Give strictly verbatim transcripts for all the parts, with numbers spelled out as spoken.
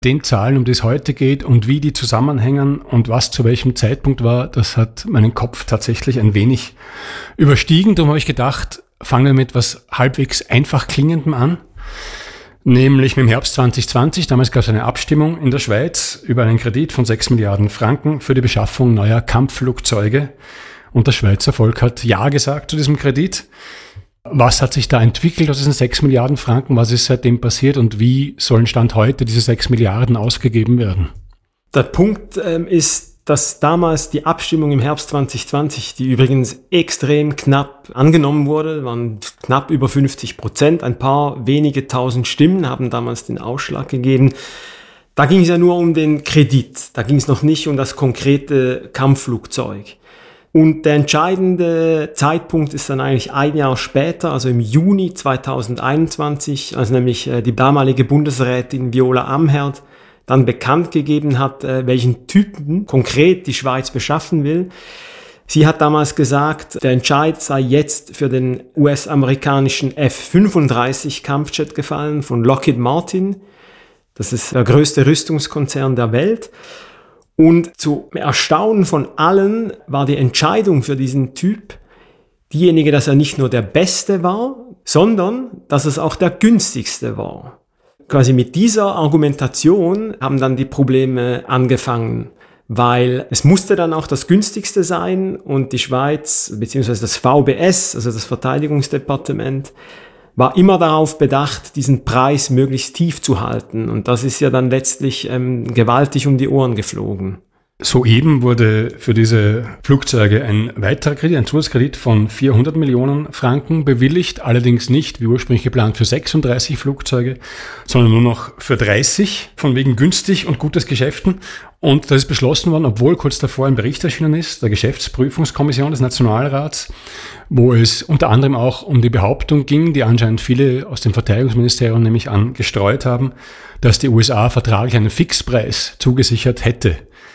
Den Zahlen, um die es heute geht und wie die zusammenhängen und was zu welchem Zeitpunkt war, das hat meinen Kopf tatsächlich ein wenig überstiegen. Darum habe ich gedacht, fangen wir mit etwas halbwegs einfach klingendem an, nämlich mit dem Herbst zwanzig zwanzig. Damals gab es eine Abstimmung in der Schweiz über einen Kredit von sechs Milliarden Franken für die Beschaffung neuer Kampfflugzeuge. Und das Schweizer Volk hat Ja gesagt zu diesem Kredit. Was hat sich da entwickelt aus diesen sechs Milliarden Franken? Was ist seitdem passiert und wie sollen Stand heute diese sechs Milliarden ausgegeben werden? Der Punkt ähm, ist, dass damals die Abstimmung im Herbst zwanzig zwanzig, die übrigens extrem knapp angenommen wurde, waren knapp über fünfzig Prozent, ein paar wenige tausend Stimmen haben damals den Ausschlag gegeben. Da ging es ja nur um den Kredit, da ging es noch nicht um das konkrete Kampfflugzeug. Und der entscheidende Zeitpunkt ist dann eigentlich ein Jahr später, also im Juni zweitausendeinundzwanzig, als nämlich die damalige Bundesrätin Viola Amherd dann bekannt gegeben hat, welchen Typen konkret die Schweiz beschaffen will. Sie hat damals gesagt, der Entscheid sei jetzt für den U S-amerikanischen F fünfunddreißig Kampfjet gefallen von Lockheed Martin. Das ist der größte Rüstungskonzern der Welt. Und zu Erstaunen von allen war die Entscheidung für diesen Typ diejenige, dass er nicht nur der Beste war, sondern dass es auch der günstigste war. Quasi mit dieser Argumentation haben dann die Probleme angefangen, weil es musste dann auch das günstigste sein und die Schweiz bzw. das V B S, also das Verteidigungsdepartement, war immer darauf bedacht, diesen Preis möglichst tief zu halten. Und das ist ja dann letztlich ähm, gewaltig um die Ohren geflogen. Soeben wurde für diese Flugzeuge ein weiterer Kredit, ein Zusatzkredit von vierhundert Millionen Franken bewilligt, allerdings nicht wie ursprünglich geplant für sechsunddreißig Flugzeuge, sondern nur noch für dreißig, von wegen günstig und gutes Geschäften. Und das ist beschlossen worden, obwohl kurz davor ein Bericht erschienen ist, der Geschäftsprüfungskommission des Nationalrats, wo es unter anderem auch um die Behauptung ging, die anscheinend viele aus dem Verteidigungsministerium nämlich an gestreut haben, dass die U S A vertraglich einen Fixpreis zugesichert hätte.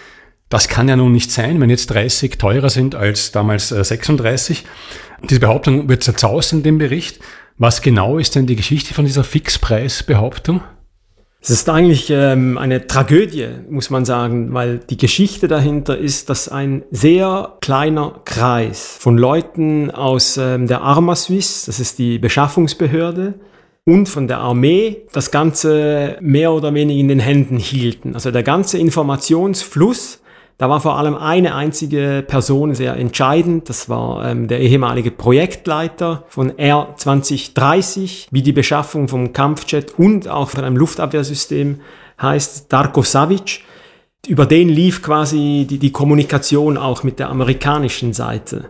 Das kann ja nun nicht sein, wenn jetzt dreißig teurer sind als damals sechsunddreißig. Diese Behauptung wird zerzaust in dem Bericht. Was genau ist denn die Geschichte von dieser Fixpreisbehauptung? Es ist eigentlich ähm, eine Tragödie, muss man sagen, weil die Geschichte dahinter ist, dass ein sehr kleiner Kreis von Leuten aus ähm, der Arma Suisse, das ist die Beschaffungsbehörde, und von der Armee das Ganze mehr oder weniger in den Händen hielten. Also der ganze Informationsfluss, da war vor allem eine einzige Person sehr entscheidend, das war ähm, der ehemalige Projektleiter von R zwanzig dreißig, wie die Beschaffung vom Kampfjet und auch von einem Luftabwehrsystem heißt, Darko Savic. Über den lief quasi die, die Kommunikation auch mit der amerikanischen Seite.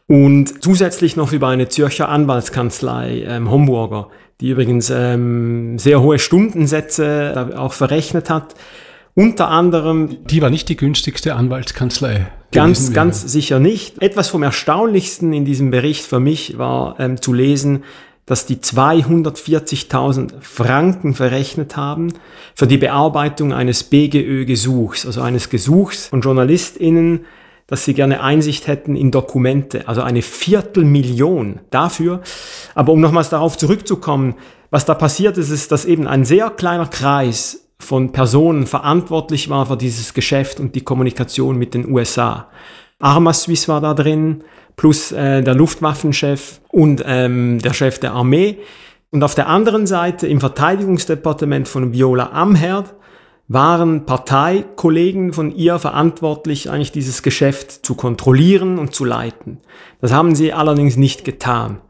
Und zusätzlich noch über eine Zürcher Anwaltskanzlei, ähm, Homburger, die übrigens ähm, sehr hohe Stundensätze auch verrechnet hat. Unter anderem... Die war nicht die günstigste Anwaltskanzlei. Ganz, ganz sicher nicht. Etwas vom Erstaunlichsten in diesem Bericht für mich war ähm, zu lesen, dass die zweihundertvierzigtausend Franken verrechnet haben für die Bearbeitung eines B G Ö-Gesuchs, also eines Gesuchs von JournalistInnen, dass sie gerne Einsicht hätten in Dokumente, also eine Viertelmillion dafür. Aber um nochmals darauf zurückzukommen, was da passiert ist, ist, dass eben ein sehr kleiner Kreis von Personen verantwortlich war für dieses Geschäft und die Kommunikation mit den U S A. Arma Suisse war da drin, plus äh, der Luftwaffenchef und ähm, der Chef der Armee. Und auf der anderen Seite im Verteidigungsdepartement von Viola Amherd waren Parteikollegen von ihr verantwortlich, eigentlich dieses Geschäft zu kontrollieren und zu leiten. Das haben sie allerdings nicht getan.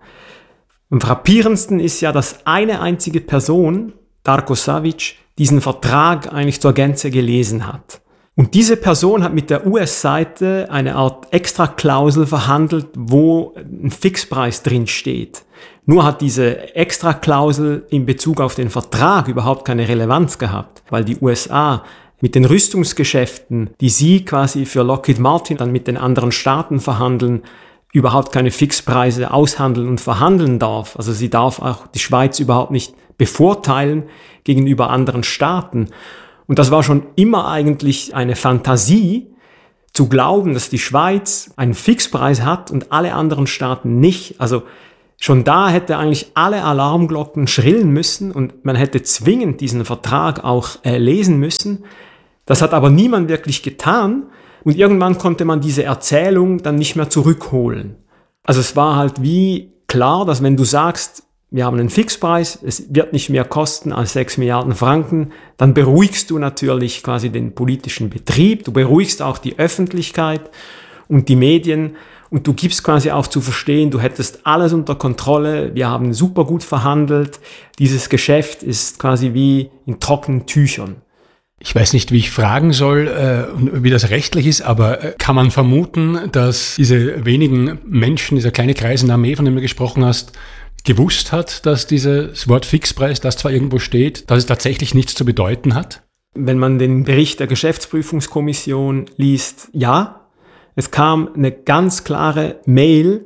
Am frappierendsten ist ja, dass eine einzige Person, Darko Savic, diesen Vertrag eigentlich zur Gänze gelesen hat. Und diese Person hat mit der U S-Seite eine Art Extraklausel verhandelt, wo ein Fixpreis drin steht. Nur hat diese Extraklausel in Bezug auf den Vertrag überhaupt keine Relevanz gehabt, weil die U S A mit den Rüstungsgeschäften, die sie quasi für Lockheed Martin dann mit den anderen Staaten verhandeln, überhaupt keine Fixpreise aushandeln und verhandeln darf. Also sie darf auch die Schweiz überhaupt nicht bevorteilen gegenüber anderen Staaten. Und das war schon immer eigentlich eine Fantasie, zu glauben, dass die Schweiz einen Fixpreis hat und alle anderen Staaten nicht. Also Schon da hätte eigentlich alle Alarmglocken schrillen müssen und man hätte zwingend diesen Vertrag auch äh, lesen müssen. Das hat aber niemand wirklich getan und irgendwann konnte man diese Erzählung dann nicht mehr zurückholen. Also es war halt wie klar, dass wenn du sagst, wir haben einen Fixpreis, es wird nicht mehr kosten als sechs Milliarden Franken, dann beruhigst du natürlich quasi den politischen Betrieb, du beruhigst auch die Öffentlichkeit und die Medien und du gibst quasi auch zu verstehen, du hättest alles unter Kontrolle, wir haben super gut verhandelt, dieses Geschäft ist quasi wie in trockenen Tüchern. Ich weiß nicht, wie ich fragen soll, äh, wie das rechtlich ist, aber äh, kann man vermuten, dass diese wenigen Menschen, dieser kleine Kreis in der Armee, von dem du gesprochen hast, gewusst hat, dass dieses Wort Fixpreis, das zwar irgendwo steht, dass es tatsächlich nichts zu bedeuten hat? Wenn man den Bericht der Geschäftsprüfungskommission liest, ja. Es kam eine ganz klare Mail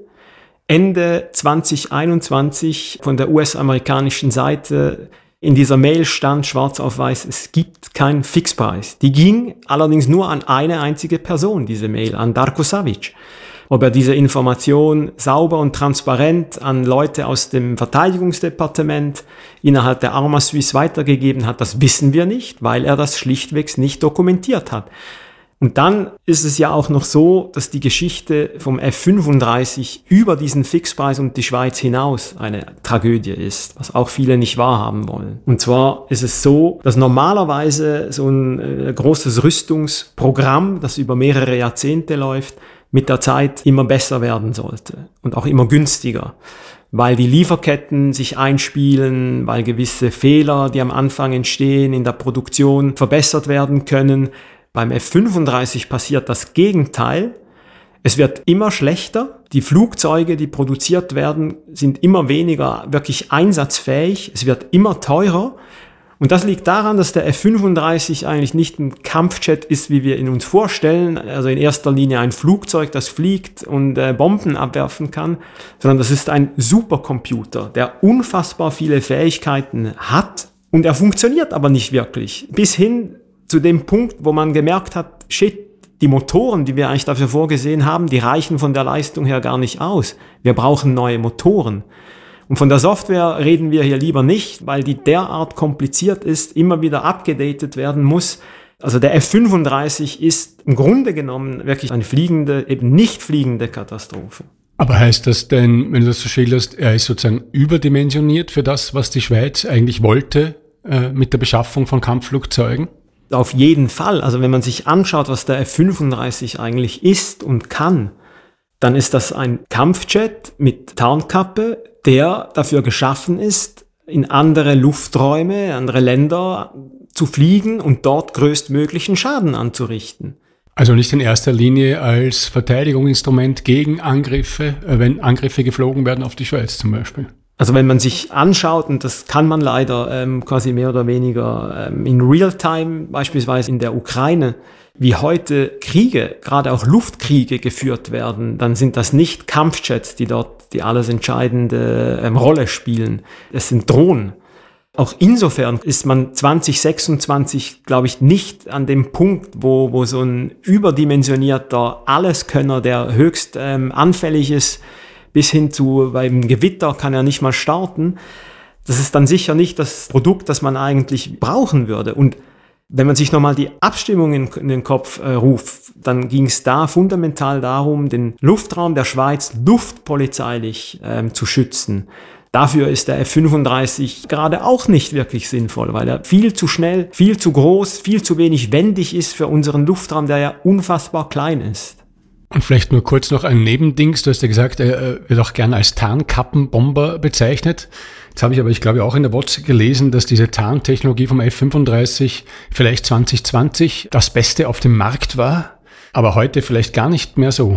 Ende zwanzig einundzwanzig von der U S-amerikanischen Seite. In dieser Mail stand schwarz auf weiß, es gibt keinen Fixpreis. Die ging allerdings nur an eine einzige Person, diese Mail, an Darko Savic. Ob er diese Information sauber und transparent an Leute aus dem Verteidigungsdepartement innerhalb der Arma Suisse weitergegeben hat, das wissen wir nicht, weil er das schlichtweg nicht dokumentiert hat. Und dann ist es ja auch noch so, dass die Geschichte vom F fünfunddreißig über diesen Fixpreis und die Schweiz hinaus eine Tragödie ist, was auch viele nicht wahrhaben wollen. Und zwar ist es so, dass normalerweise so ein äh, großes Rüstungsprogramm, das über mehrere Jahrzehnte läuft, mit der Zeit immer besser werden sollte und auch immer günstiger, weil die Lieferketten sich einspielen, weil gewisse Fehler, die am Anfang entstehen, in der Produktion verbessert werden können. Beim F fünfunddreißig passiert das Gegenteil. Es wird immer schlechter. Die Flugzeuge, die produziert werden, sind immer weniger wirklich einsatzfähig. Es wird immer teurer. Und das liegt daran, dass der F fünfunddreißig eigentlich nicht ein Kampfjet ist, wie wir ihn uns vorstellen, also in erster Linie ein Flugzeug, das fliegt und äh, Bomben abwerfen kann, sondern das ist ein Supercomputer, der unfassbar viele Fähigkeiten hat und er funktioniert aber nicht wirklich. Bis hin zu dem Punkt, wo man gemerkt hat, shit, die Motoren, die wir eigentlich dafür vorgesehen haben, die reichen von der Leistung her gar nicht aus. Wir brauchen neue Motoren. Und von der Software reden wir hier lieber nicht, weil die derart kompliziert ist, immer wieder abgedatet werden muss. Also der F fünfunddreißig ist im Grunde genommen wirklich eine fliegende, eben nicht fliegende Katastrophe. Aber heißt das denn, wenn du das so schilderst, er ist sozusagen überdimensioniert für das, was die Schweiz eigentlich wollte äh, mit der Beschaffung von Kampfflugzeugen? Auf jeden Fall. Also wenn man sich anschaut, was der F fünfunddreißig eigentlich ist und kann, dann ist das ein Kampfjet mit Tarnkappe, der dafür geschaffen ist, in andere Lufträume, andere Länder zu fliegen und dort größtmöglichen Schaden anzurichten. Also nicht in erster Linie als Verteidigungsinstrument gegen Angriffe, wenn Angriffe geflogen werden auf die Schweiz zum Beispiel. Also wenn man sich anschaut, und das kann man leider ähm, quasi mehr oder weniger ähm, in Realtime, beispielsweise in der Ukraine, wie heute Kriege, gerade auch Luftkriege geführt werden, dann sind das nicht Kampfjets, die dort die alles entscheidende ähm, Rolle spielen. Es sind Drohnen. Auch insofern ist man zwanzig sechsundzwanzig, glaube ich, nicht an dem Punkt, wo, wo so ein überdimensionierter Alleskönner, der höchst ähm, anfällig ist, bis hin zu beim Gewitter kann er nicht mal starten. Das ist dann sicher nicht das Produkt, das man eigentlich brauchen würde. Und wenn man sich nochmal die Abstimmung in, in den Kopf äh, ruft, dann ging es da fundamental darum, den Luftraum der Schweiz luftpolizeilich ähm, zu schützen. Dafür ist der F fünfunddreißig gerade auch nicht wirklich sinnvoll, weil er viel zu schnell, viel zu groß, viel zu wenig wendig ist für unseren Luftraum, der ja unfassbar klein ist. Und vielleicht nur kurz noch ein Nebendings. Du hast ja gesagt, er wird auch gerne als Tarnkappenbomber bezeichnet. Jetzt habe ich aber, ich glaube, auch in der W O Z gelesen, dass diese Tarntechnologie vom F fünfunddreißig vielleicht zwanzig zwanzig das Beste auf dem Markt war, aber heute vielleicht gar nicht mehr so.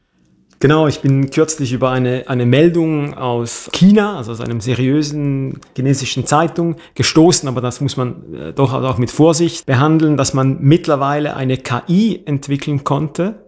Genau, ich bin kürzlich über eine, eine Meldung aus China, also aus einem seriösen chinesischen Zeitung, gestoßen, aber das muss man äh, doch auch mit Vorsicht behandeln, dass man mittlerweile eine K I entwickeln konnte.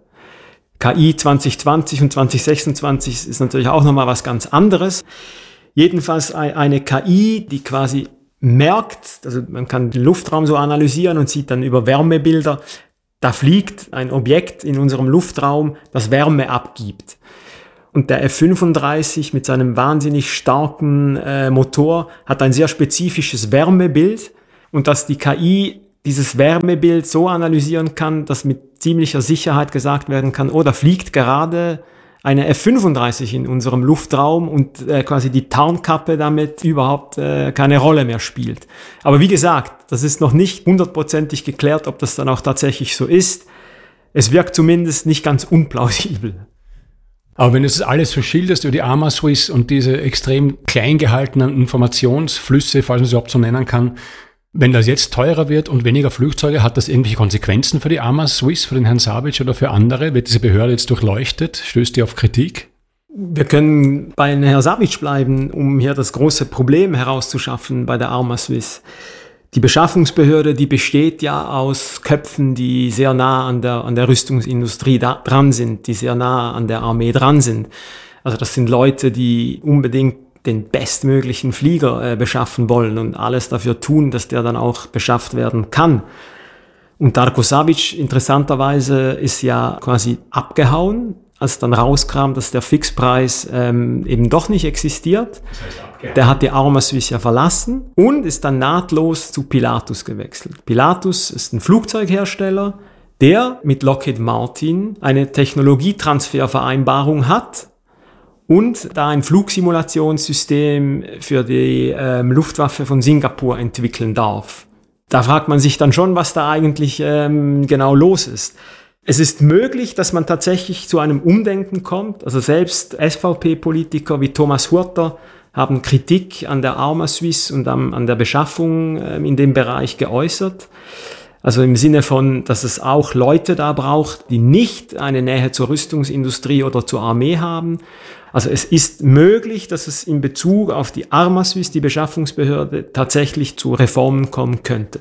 K I zwanzig zwanzig und zwanzig sechsundzwanzig ist natürlich auch nochmal was ganz anderes. Jedenfalls eine K I, die quasi merkt, also man kann den Luftraum so analysieren und sieht dann über Wärmebilder, da fliegt ein Objekt in unserem Luftraum, das Wärme abgibt. Und der F fünfunddreißig mit seinem wahnsinnig starken äh, Motor hat ein sehr spezifisches Wärmebild und dass die K I dieses Wärmebild so analysieren kann, dass mit ziemlicher Sicherheit gesagt werden kann, oh, da fliegt gerade eine F fünfunddreißig in unserem Luftraum und äh, quasi die Tarnkappe damit überhaupt äh, keine Rolle mehr spielt. Aber wie gesagt, das ist noch nicht hundertprozentig geklärt, ob das dann auch tatsächlich so ist. Es wirkt zumindest nicht ganz unplausibel. Aber wenn du das alles so schilderst über die Arma-Swiss und diese extrem klein gehaltenen Informationsflüsse, falls man sie überhaupt so nennen kann, wenn das jetzt teurer wird und weniger Flugzeuge, hat das irgendwelche Konsequenzen für die Arma-Swiss, für den Herrn Savic oder für andere? Wird diese Behörde jetzt durchleuchtet? Stößt die auf Kritik? Wir können bei Herrn Savic bleiben, um hier das große Problem herauszuschaffen bei der Arma-Swiss. Die Beschaffungsbehörde, die besteht ja aus Köpfen, die sehr nah an der, an der Rüstungsindustrie da, dran sind, die sehr nah an der Armee dran sind. Also das sind Leute, die unbedingt den bestmöglichen Flieger äh, beschaffen wollen und alles dafür tun, dass der dann auch beschafft werden kann. Und Darko Savic, interessanterweise, ist ja quasi abgehauen, als dann rauskam, dass der Fixpreis ähm, eben doch nicht existiert. Der hat die Arma-Swiss ja verlassen und ist dann nahtlos zu Pilatus gewechselt. Pilatus ist ein Flugzeughersteller, der mit Lockheed Martin eine Technologietransfervereinbarung hat und da ein Flugsimulationssystem für die ähm, Luftwaffe von Singapur entwickeln darf. Da fragt man sich dann schon, was da eigentlich ähm, genau los ist. Es ist möglich, dass man tatsächlich zu einem Umdenken kommt. Also selbst S V P-Politiker wie Thomas Hurter haben Kritik an der Arma-Swiss und an, an der Beschaffung ähm, in dem Bereich geäußert. Also im Sinne von, dass es auch Leute da braucht, die nicht eine Nähe zur Rüstungsindustrie oder zur Armee haben. Also es ist möglich, dass es in Bezug auf die Arma-Swiss, die Beschaffungsbehörde, tatsächlich zu Reformen kommen könnte.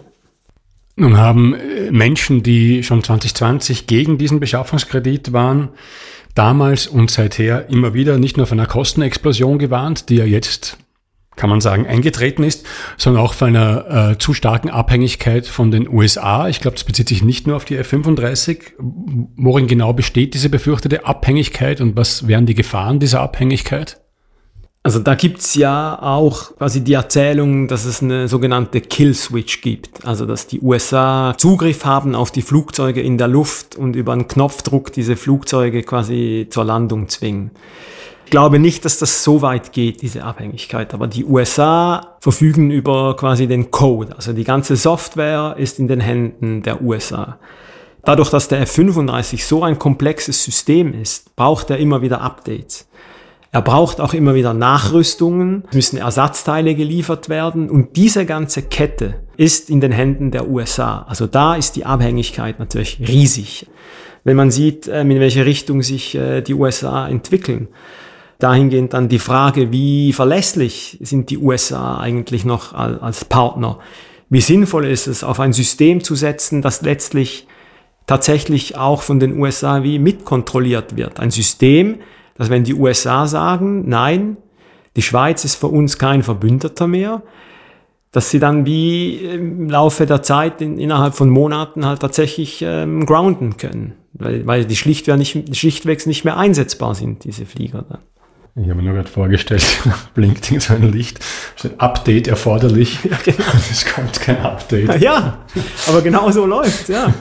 Nun haben Menschen, die schon zwanzig zwanzig gegen diesen Beschaffungskredit waren, damals und seither immer wieder nicht nur von einer Kostenexplosion gewarnt, die ja jetzt, kann man sagen, eingetreten ist, sondern auch von einer äh, zu starken Abhängigkeit von den U S A. Ich glaube, das bezieht sich nicht nur auf die F fünfunddreißig. Worin genau besteht diese befürchtete Abhängigkeit und was wären die Gefahren dieser Abhängigkeit? Also da gibt's ja auch quasi die Erzählung, dass es eine sogenannte Kill-Switch gibt. Also dass die U S A Zugriff haben auf die Flugzeuge in der Luft und über einen Knopfdruck diese Flugzeuge quasi zur Landung zwingen. Ich glaube nicht, dass das so weit geht, diese Abhängigkeit. Aber die U S A verfügen über quasi den Code. Also die ganze Software ist in den Händen der U S A. Dadurch, dass der F fünfunddreißig so ein komplexes System ist, braucht er immer wieder Updates. Er braucht auch immer wieder Nachrüstungen, es müssen Ersatzteile geliefert werden und diese ganze Kette ist in den Händen der U S A. Also da ist die Abhängigkeit natürlich riesig. Wenn man sieht, in welche Richtung sich die U S A entwickeln. Dahingehend dann die Frage, wie verlässlich sind die U S A eigentlich noch als Partner? Wie sinnvoll ist es, auf ein System zu setzen, das letztlich tatsächlich auch von den U S A wie mitkontrolliert wird? Ein System, dass wenn die U S A sagen, nein, die Schweiz ist für uns kein Verbündeter mehr, dass sie dann wie im Laufe der Zeit in, innerhalb von Monaten halt tatsächlich ähm, grounden können, weil, weil die schlichtweg nicht, schlichtweg nicht mehr einsetzbar sind, diese Flieger dann. Ich habe mir nur gerade vorgestellt, blinkt so ein Licht, steht Update erforderlich. Ja, genau. Es kommt kein Update. Ja, aber genau so läuft's, ja.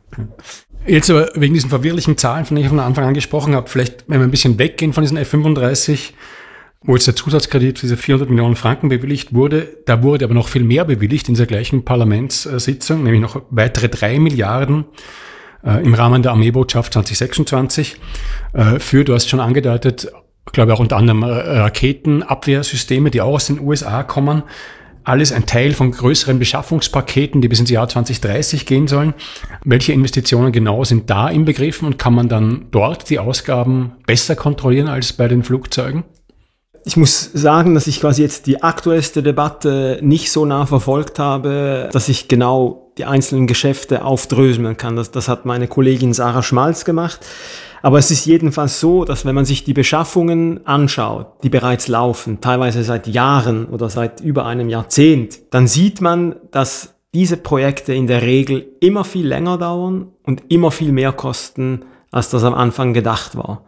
Jetzt aber wegen diesen verwirrlichen Zahlen, von denen ich von Anfang an gesprochen habe, vielleicht, wenn wir ein bisschen weggehen von diesen F fünfunddreißig, wo jetzt der Zusatzkredit für diese vierhundert Millionen Franken bewilligt wurde, da wurde aber noch viel mehr bewilligt in dieser gleichen Parlamentssitzung, nämlich noch weitere drei Milliarden äh, im Rahmen der Armeebotschaft zwanzig sechsundzwanzig äh, für, du hast schon angedeutet, ich glaube auch unter anderem Raketenabwehrsysteme, die auch aus den U S A kommen. Alles ein Teil von größeren Beschaffungspaketen, die bis ins Jahr zwanzig dreißig gehen sollen. Welche Investitionen genau sind da inbegriffen und kann man dann dort die Ausgaben besser kontrollieren als bei den Flugzeugen? Ich muss sagen, dass ich quasi jetzt die aktuellste Debatte nicht so nah verfolgt habe, dass ich genau die einzelnen Geschäfte aufdröseln kann. Das, das hat meine Kollegin Sarah Schmalz gemacht. Aber es ist jedenfalls so, dass wenn man sich die Beschaffungen anschaut, die bereits laufen, teilweise seit Jahren oder seit über einem Jahrzehnt, dann sieht man, dass diese Projekte in der Regel immer viel länger dauern und immer viel mehr kosten, als das am Anfang gedacht war.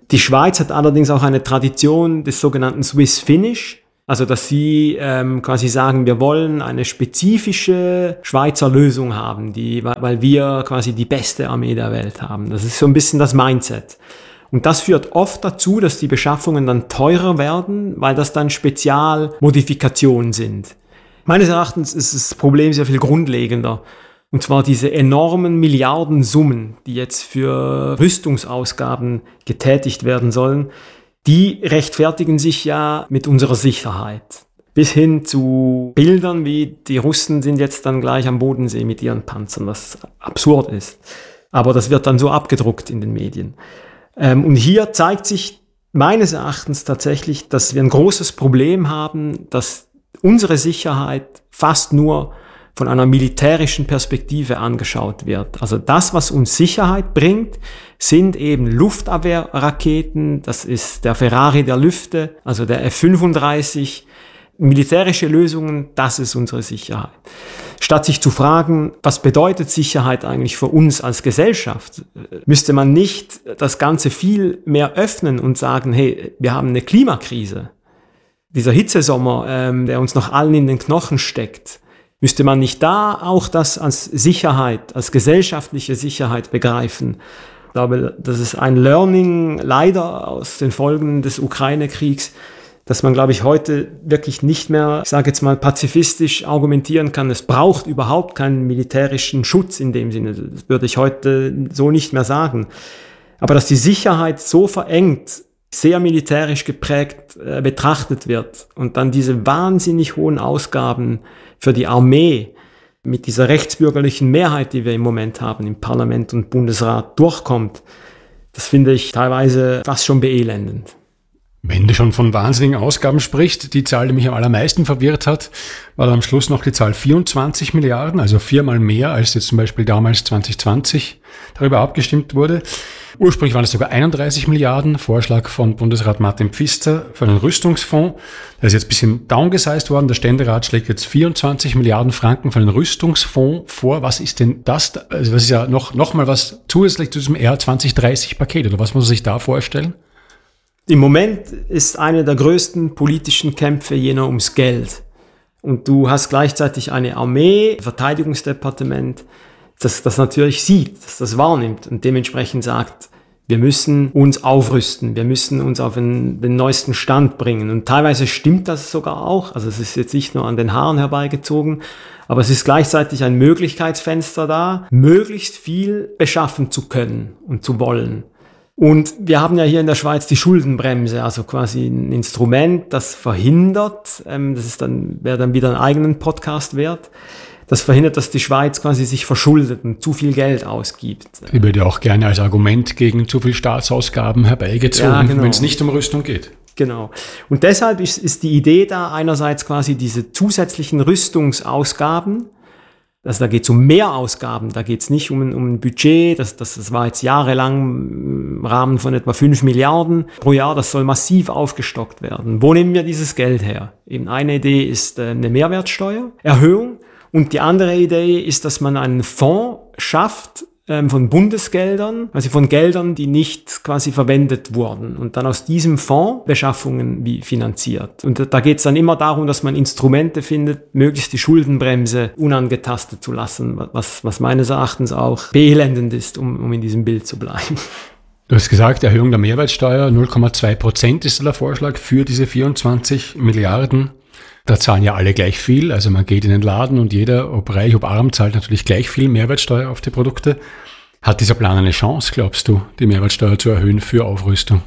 Die Schweiz hat allerdings auch eine Tradition des sogenannten Swiss Finish, also dass sie ähm, quasi sagen, wir wollen eine spezifische Schweizer Lösung haben, die, weil wir quasi die beste Armee der Welt haben. Das ist so ein bisschen das Mindset. Und das führt oft dazu, dass die Beschaffungen dann teurer werden, weil das dann Spezialmodifikationen sind. Meines Erachtens ist das Problem sehr viel grundlegender. Und zwar diese enormen Milliardensummen, die jetzt für Rüstungsausgaben getätigt werden sollen, die rechtfertigen sich ja mit unserer Sicherheit. Bis hin zu Bildern wie, die Russen sind jetzt dann gleich am Bodensee mit ihren Panzern, was absurd ist. Aber das wird dann so abgedruckt in den Medien. Ähm, und hier zeigt sich meines Erachtens tatsächlich, dass wir ein großes Problem haben, dass unsere Sicherheit fast nur von einer militärischen Perspektive angeschaut wird. Also das, was uns Sicherheit bringt, sind eben Luftabwehrraketen, das ist der Ferrari der Lüfte, also der F fünfunddreißig, militärische Lösungen, das ist unsere Sicherheit. Statt sich zu fragen, was bedeutet Sicherheit eigentlich für uns als Gesellschaft, müsste man nicht das Ganze viel mehr öffnen und sagen, hey, wir haben eine Klimakrise. Dieser Hitzesommer, ähm, der uns noch allen in den Knochen steckt, müsste man nicht da auch das als Sicherheit, als gesellschaftliche Sicherheit begreifen? Ich glaube, das ist ein Learning leider aus den Folgen des Ukraine-Kriegs, dass man, glaube ich, heute wirklich nicht mehr, ich sage jetzt mal, pazifistisch argumentieren kann. Es braucht überhaupt keinen militärischen Schutz in dem Sinne. Das würde ich heute so nicht mehr sagen. Aber dass die Sicherheit so verengt, sehr militärisch geprägt äh, betrachtet wird und dann diese wahnsinnig hohen Ausgaben für die Armee mit dieser rechtsbürgerlichen Mehrheit, die wir im Moment haben, im Parlament und Bundesrat durchkommt, das finde ich teilweise fast schon beelendend. Wenn du schon von wahnsinnigen Ausgaben sprichst, die Zahl, die mich am allermeisten verwirrt hat, war am Schluss noch die Zahl vierundzwanzig Milliarden, also viermal mehr, als jetzt zum Beispiel damals zwanzig zwanzig darüber abgestimmt wurde. Ursprünglich waren es sogar einunddreißig Milliarden, Vorschlag von Bundesrat Martin Pfister für einen Rüstungsfonds. Der ist jetzt ein bisschen downgesized worden. Der Ständerat schlägt jetzt vierundzwanzig Milliarden Franken für einen Rüstungsfonds vor. Was ist denn das? Also das ist ja noch, noch mal was zusätzlich zu diesem R zwanzig dreißig Paket, oder was muss man sich da vorstellen? Im Moment ist eine der größten politischen Kämpfe jener ums Geld. Und du hast gleichzeitig eine Armee, Verteidigungsdepartement, das das natürlich sieht, das das wahrnimmt und dementsprechend sagt, wir müssen uns aufrüsten, wir müssen uns auf den, den neuesten Stand bringen. Und teilweise stimmt das sogar auch, also es ist jetzt nicht nur an den Haaren herbeigezogen, aber es ist gleichzeitig ein Möglichkeitsfenster da, möglichst viel beschaffen zu können und zu wollen. Und wir haben ja hier in der Schweiz die Schuldenbremse, also quasi ein Instrument, das verhindert, ähm, das ist dann, wäre dann wieder einen eigenen Podcast wert, das verhindert, dass die Schweiz quasi sich verschuldet und zu viel Geld ausgibt. Die wird ja auch gerne als Argument gegen zu viel Staatsausgaben herbeigezogen, ja, genau, wenn es nicht um Rüstung geht. Genau. Und deshalb ist, ist die Idee da einerseits quasi diese zusätzlichen Rüstungsausgaben. Also da geht es um Mehrausgaben, da geht es nicht um, um ein Budget, das, das, das war jetzt jahrelang im Rahmen von etwa fünf Milliarden pro Jahr, das soll massiv aufgestockt werden. Wo nehmen wir dieses Geld her? Eben eine Idee ist äh, eine Mehrwertsteuererhöhung und die andere Idee ist, dass man einen Fonds schafft, von Bundesgeldern, also von Geldern, die nicht quasi verwendet wurden und dann aus diesem Fonds Beschaffungen wie finanziert. Und da geht es dann immer darum, dass man Instrumente findet, möglichst die Schuldenbremse unangetastet zu lassen, was, was meines Erachtens auch beelendend ist, um, um in diesem Bild zu bleiben. Du hast gesagt, Erhöhung der Mehrwertsteuer, null Komma zwei Prozent ist der Vorschlag für diese vierundzwanzig Milliarden. Da zahlen ja alle gleich viel, also man geht in den Laden und jeder, ob reich, ob arm, zahlt natürlich gleich viel Mehrwertsteuer auf die Produkte. Hat dieser Plan eine Chance, glaubst du, die Mehrwertsteuer zu erhöhen für Aufrüstung?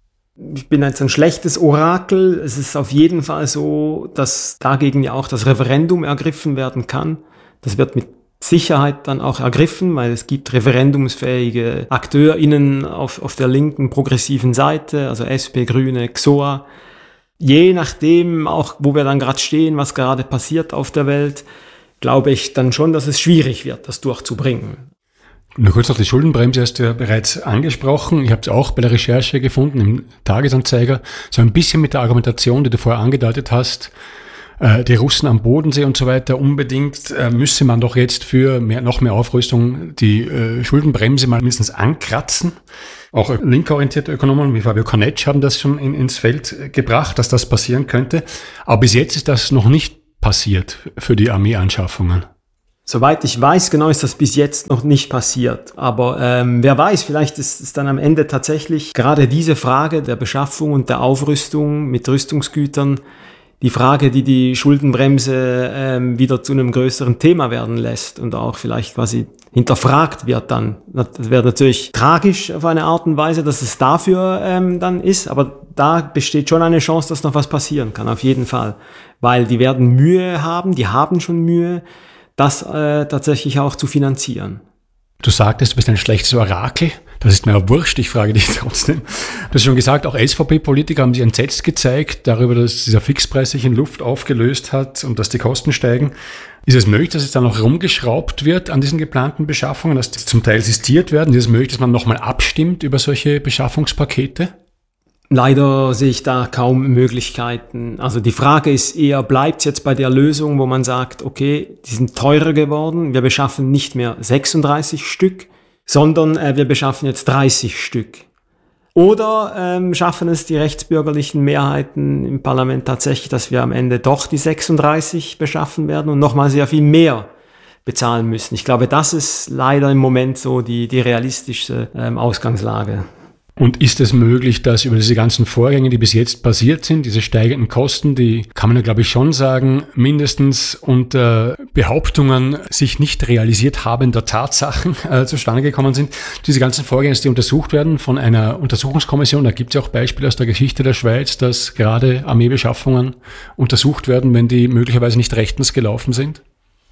Ich bin jetzt ein schlechtes Orakel. Es ist auf jeden Fall so, dass dagegen ja auch das Referendum ergriffen werden kann. Das wird mit Sicherheit dann auch ergriffen, weil es gibt referendumsfähige AkteurInnen auf, auf der linken progressiven Seite, also S P, Grüne, X O A. Je nachdem auch, wo wir dann gerade stehen, was gerade passiert auf der Welt, glaube ich dann schon, dass es schwierig wird, das durchzubringen. Nur kurz noch die Schuldenbremse hast du ja bereits angesprochen. Ich habe es auch bei der Recherche gefunden, im Tagesanzeiger, so ein bisschen mit der Argumentation, die du vorher angedeutet hast. äh, die Russen am Bodensee und so weiter, unbedingt äh, müsse man doch jetzt für mehr, noch mehr Aufrüstung die äh, Schuldenbremse mal mindestens ankratzen. Auch linkorientierte Ökonomen wie Fabio Cornetsch haben das schon in, ins Feld gebracht, dass das passieren könnte. Aber bis jetzt ist das noch nicht passiert für die Armeeanschaffungen. Soweit ich weiß, genau ist das bis jetzt noch nicht passiert. Aber ähm, wer weiß, vielleicht ist es dann am Ende tatsächlich gerade diese Frage der Beschaffung und der Aufrüstung mit Rüstungsgütern die Frage, die die Schuldenbremse ähm, wieder zu einem größeren Thema werden lässt und auch vielleicht quasi hinterfragt wird dann. Das wäre natürlich tragisch auf eine Art und Weise, dass es dafür ähm, dann ist, aber da besteht schon eine Chance, dass noch was passieren kann, auf jeden Fall. Weil die werden Mühe haben, die haben schon Mühe, das äh, tatsächlich auch zu finanzieren. Du sagtest, du bist ein schlechtes Orakel. Das ist mir ja wurscht, ich frage dich trotzdem. Du hast schon gesagt, auch S V P-Politiker haben sich entsetzt gezeigt darüber, dass dieser Fixpreis sich in Luft aufgelöst hat und dass die Kosten steigen. Ist es möglich, dass es dann noch rumgeschraubt wird an diesen geplanten Beschaffungen, dass die zum Teil sistiert werden? Ist es möglich, dass man nochmal abstimmt über solche Beschaffungspakete? Leider sehe ich da kaum Möglichkeiten. Also die Frage ist eher, bleibt es jetzt bei der Lösung, wo man sagt, okay, die sind teurer geworden, wir beschaffen nicht mehr sechsunddreißig Stück, sondern äh, wir beschaffen jetzt dreißig Stück. Oder ähm, schaffen es die rechtsbürgerlichen Mehrheiten im Parlament tatsächlich, dass wir am Ende doch die sechsunddreißig beschaffen werden und nochmal sehr viel mehr bezahlen müssen. Ich glaube, das ist leider im Moment so die, die realistische ähm, Ausgangslage. Und ist es möglich, dass über diese ganzen Vorgänge, die bis jetzt passiert sind, diese steigenden Kosten, die kann man ja, glaube ich, schon sagen, mindestens unter Behauptungen sich nicht realisiert habender Tatsachen äh, zustande gekommen sind, diese ganzen Vorgänge, die untersucht werden von einer Untersuchungskommission, da gibt es ja auch Beispiele aus der Geschichte der Schweiz, dass gerade Armeebeschaffungen untersucht werden, wenn die möglicherweise nicht rechtens gelaufen sind?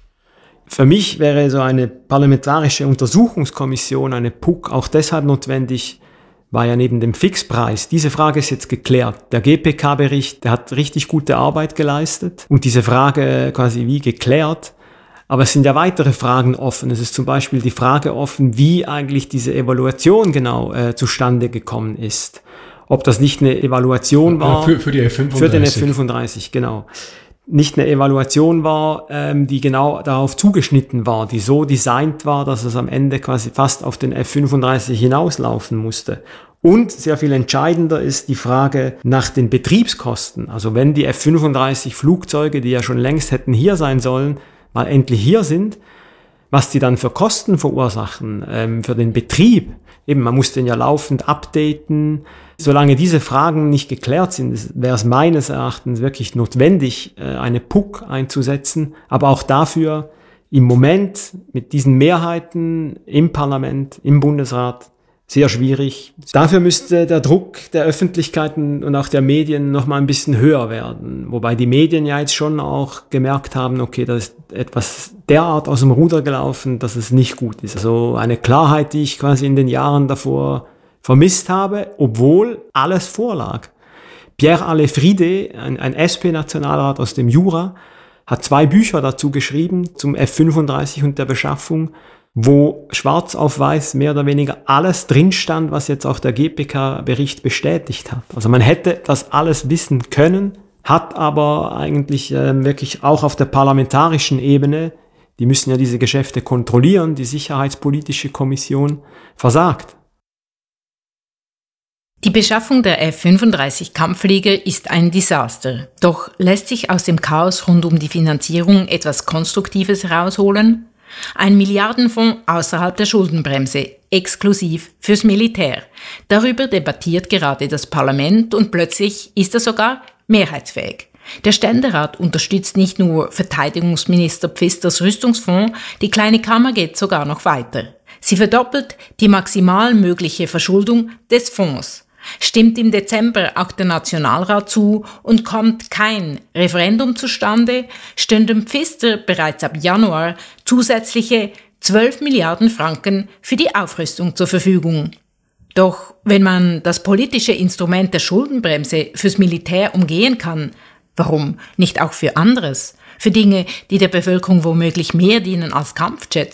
Für mich wäre so eine parlamentarische Untersuchungskommission, eine P U C, auch deshalb notwendig, war ja neben dem Fixpreis. Diese Frage ist jetzt geklärt. Der G P K-Bericht, der hat richtig gute Arbeit geleistet und diese Frage quasi wie geklärt. Aber es sind ja weitere Fragen offen. Es ist zum Beispiel die Frage offen, wie eigentlich diese Evaluation genau äh, zustande gekommen ist. Ob das nicht eine Evaluation war. Für, für die F fünfunddreißig. Für den F fünfunddreißig, genau. Nicht eine Evaluation war, ähm, die genau darauf zugeschnitten war, die so designt war, dass es am Ende quasi fast auf den F fünfunddreißig hinauslaufen musste. Und sehr viel entscheidender ist die Frage nach den Betriebskosten. Also wenn die F fünfunddreißig Flugzeuge, die ja schon längst hätten hier sein sollen, mal endlich hier sind, was die dann für Kosten verursachen, ähm, für den Betrieb. Eben, man muss den ja laufend updaten. Solange diese Fragen nicht geklärt sind, wäre es meines Erachtens wirklich notwendig, eine P U C einzusetzen. Aber auch dafür im Moment mit diesen Mehrheiten im Parlament, im Bundesrat, sehr schwierig. Dafür müsste der Druck der Öffentlichkeiten und auch der Medien noch mal ein bisschen höher werden. Wobei die Medien ja jetzt schon auch gemerkt haben, okay, da ist etwas derart aus dem Ruder gelaufen, dass es nicht gut ist. Also eine Klarheit, die ich quasi in den Jahren davor vermisst habe, obwohl alles vorlag. Pierre Alefride, ein, ein S P-Nationalrat aus dem Jura, hat zwei Bücher dazu geschrieben, zum F fünfunddreißig und der Beschaffung, wo schwarz auf weiß mehr oder weniger alles drin stand, was jetzt auch der G P K-Bericht bestätigt hat. Also man hätte das alles wissen können, hat aber eigentlich äh, wirklich auch auf der parlamentarischen Ebene, die müssen ja diese Geschäfte kontrollieren, die Sicherheitspolitische Kommission, versagt. Die Beschaffung der F fünfunddreißig Kampfflieger ist ein Desaster. Doch lässt sich aus dem Chaos rund um die Finanzierung etwas Konstruktives herausholen? Ein Milliardenfonds außerhalb der Schuldenbremse, exklusiv fürs Militär. Darüber debattiert gerade das Parlament und plötzlich ist er sogar mehrheitsfähig. Der Ständerat unterstützt nicht nur Verteidigungsminister Pfisters Rüstungsfonds, die kleine Kammer geht sogar noch weiter. Sie verdoppelt die maximal mögliche Verschuldung des Fonds. Stimmt im Dezember auch der Nationalrat zu und kommt kein Referendum zustande, stünden Pfister bereits ab Januar zusätzliche zwölf Milliarden Franken für die Aufrüstung zur Verfügung. Doch wenn man das politische Instrument der Schuldenbremse fürs Militär umgehen kann, warum nicht auch für anderes? Für Dinge, die der Bevölkerung womöglich mehr dienen als Kampfjets?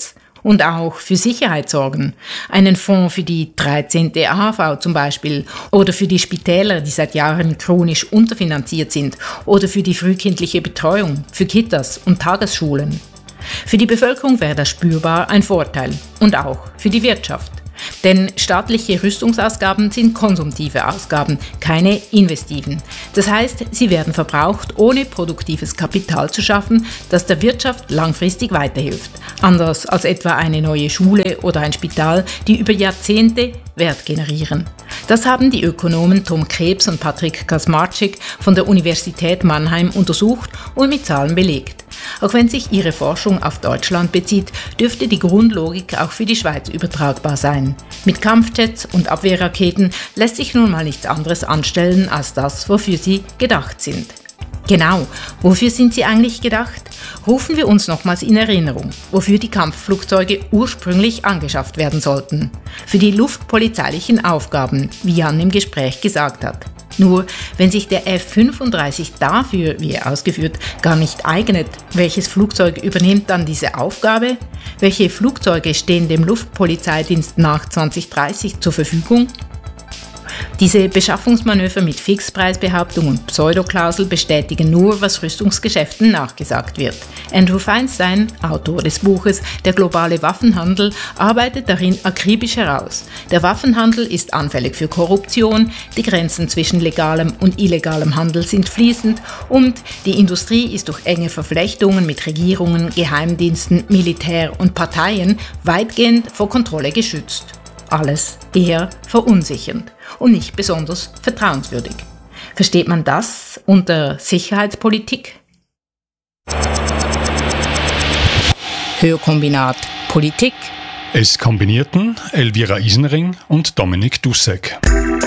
und auch für Sicherheit sorgen. Einen Fonds für die dreizehnte A H V zum Beispiel oder für die Spitäler, die seit Jahren chronisch unterfinanziert sind oder für die frühkindliche Betreuung, für Kitas und Tagesschulen. Für die Bevölkerung wäre das spürbar ein Vorteil und auch für die Wirtschaft. Denn staatliche Rüstungsausgaben sind konsumtive Ausgaben, keine investiven. Das heißt, sie werden verbraucht, ohne produktives Kapital zu schaffen, das der Wirtschaft langfristig weiterhilft. Anders als etwa eine neue Schule oder ein Spital, die über Jahrzehnte Wert generieren. Das haben die Ökonomen Tom Krebs und Patrick Kaczmarczyk von der Universität Mannheim untersucht und mit Zahlen belegt. Auch wenn sich ihre Forschung auf Deutschland bezieht, dürfte die Grundlogik auch für die Schweiz übertragbar sein. Mit Kampfjets und Abwehrraketen lässt sich nun mal nichts anderes anstellen als das, wofür sie gedacht sind. Genau, wofür sind sie eigentlich gedacht? Rufen wir uns nochmals in Erinnerung, wofür die Kampfflugzeuge ursprünglich angeschafft werden sollten. Für die luftpolizeilichen Aufgaben, wie Jan im Gespräch gesagt hat. Nur, wenn sich der F fünfunddreißig dafür, wie er ausgeführt, gar nicht eignet, welches Flugzeug übernimmt dann diese Aufgabe? Welche Flugzeuge stehen dem Luftpolizeidienst nach zwanzig dreißig zur Verfügung? Diese Beschaffungsmanöver mit Fixpreisbehauptung und Pseudoklausel bestätigen nur, was Rüstungsgeschäften nachgesagt wird. Andrew Feinstein, Autor des Buches Der globale Waffenhandel, arbeitet darin akribisch heraus. Der Waffenhandel ist anfällig für Korruption, die Grenzen zwischen legalem und illegalem Handel sind fließend und die Industrie ist durch enge Verflechtungen mit Regierungen, Geheimdiensten, Militär und Parteien weitgehend vor Kontrolle geschützt. Alles eher verunsichernd und nicht besonders vertrauenswürdig. Versteht man das unter Sicherheitspolitik? Hörkombinat Politik. Es kombinierten Elvira Isenring und Dominik Dussek.